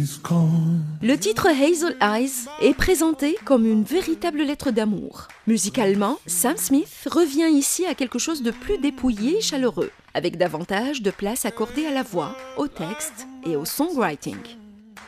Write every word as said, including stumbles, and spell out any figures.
Le titre Hazel Eyes est présenté comme une véritable lettre d'amour. Musicalement, Sam Smith revient ici à quelque chose de plus dépouillé et chaleureux, avec davantage de place accordée à la voix, au texte et au songwriting.